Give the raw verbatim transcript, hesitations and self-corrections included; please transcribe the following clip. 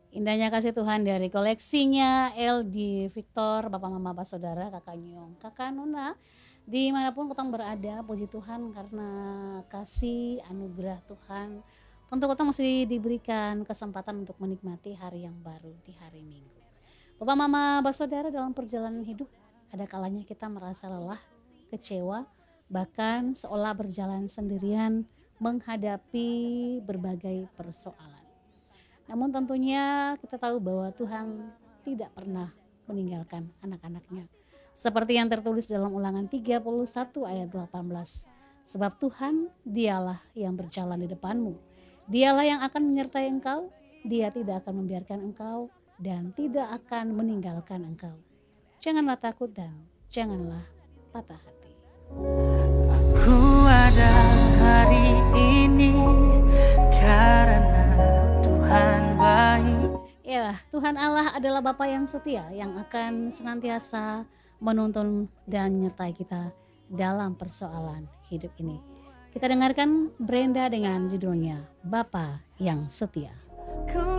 Indahnya kasih Tuhan dari koleksinya L D Victor, Bapak Mama Bapak Saudara, Kakak Nyong, Kakak Nuna, dimanapun kita berada, puji Tuhan karena kasih anugerah Tuhan. Tentu kita masih diberikan kesempatan untuk menikmati hari yang baru di hari Minggu. Bapak Mama Bapak Saudara, dalam perjalanan hidup ada kalanya kita merasa lelah, kecewa, bahkan seolah berjalan sendirian menghadapi berbagai persoalan. Namun tentunya kita tahu bahwa Tuhan tidak pernah meninggalkan anak-anaknya. Seperti yang tertulis dalam Ulangan tiga puluh satu ayat delapan belas. Sebab Tuhan dialah yang berjalan di depanmu. Dialah yang akan menyertai engkau. Dia tidak akan membiarkan engkau dan tidak akan meninggalkan engkau. Janganlah takut dan janganlah patah hati. Aku ada hari ini karena Tuhan baik. Ya, Tuhan Allah adalah Bapa yang setia yang akan senantiasa menuntun dan menyertai kita dalam persoalan hidup ini. Kita dengarkan Brenda dengan judulnya Bapa yang Setia. Ku